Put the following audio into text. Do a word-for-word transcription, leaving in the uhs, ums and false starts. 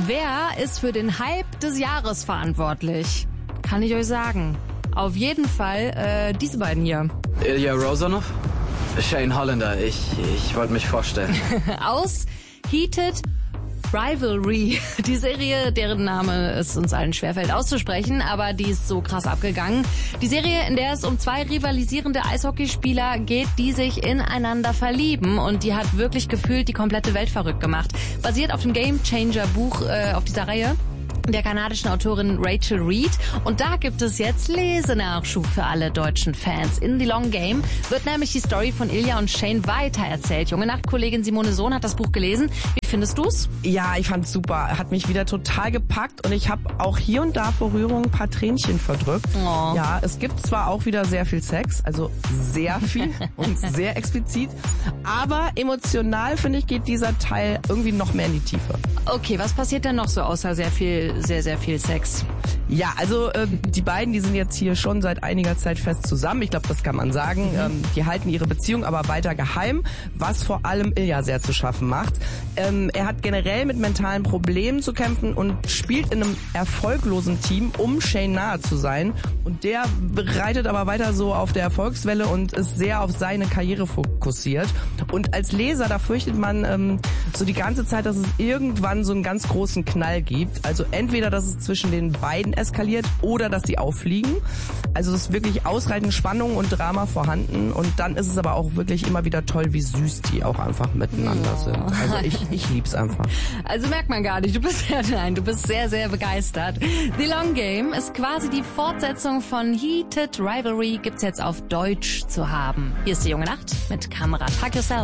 wer ist für den Hype des Jahres verantwortlich? Kann ich euch sagen. Auf jeden Fall äh, diese beiden hier. Ilya Rozanov? Shane Hollander, ich, ich wollte mich vorstellen. Aus Heated Rivalry. Die Serie, deren Name es uns allen schwerfällt auszusprechen, aber die ist so krass abgegangen. Die Serie, in der es um zwei rivalisierende Eishockeyspieler geht, die sich ineinander verlieben, und die hat wirklich gefühlt die komplette Welt verrückt gemacht. Basiert auf dem Game Changer Buch äh, auf dieser Reihe der kanadischen Autorin Rachel Reed. Und da gibt es jetzt Lesenachschub für alle deutschen Fans. In The Long Game wird nämlich die Story von Ilya und Shane weitererzählt. Junge Nacht-Kollegin Simone Sohn hat das Buch gelesen. Wie findest du's? Ja, ich fand's super. Hat mich wieder total gepackt und ich habe auch hier und da vor Rührung ein paar Tränchen verdrückt. Oh. Ja, es gibt zwar auch wieder sehr viel Sex, also sehr viel und sehr explizit, aber emotional, finde ich, geht dieser Teil irgendwie noch mehr in die Tiefe. Okay, was passiert denn noch so außer sehr viel, sehr, sehr viel Sex? Ja, also äh, die beiden, die sind jetzt hier schon seit einiger Zeit fest zusammen. Ich glaube, das kann man sagen. Ähm, die halten ihre Beziehung aber weiter geheim, was vor allem Ilya sehr zu schaffen macht. Ähm, er hat generell mit mentalen Problemen zu kämpfen und spielt in einem erfolglosen Team, um Shane nahe zu sein. Und der reitet aber weiter so auf der Erfolgswelle und ist sehr auf seine Karriere fokussiert. Und als Leser, da fürchtet man ähm, so die ganze Zeit, dass es irgendwann so einen ganz großen Knall gibt. Also entweder, dass es zwischen den beiden eskaliert oder dass sie auffliegen. Also es ist wirklich ausreichend Spannung und Drama vorhanden, und dann ist es aber auch wirklich immer wieder toll, wie süß die auch einfach miteinander sind. Also ich, ich lieb's einfach. Also merkt man gar nicht, du bist ja, nein, du bist sehr, sehr begeistert. The Long Game ist quasi die Fortsetzung von Heated Rivalry, gibt's jetzt auf Deutsch zu haben. Hier ist die Junge Nacht mit Kamera. Fuck Yourself.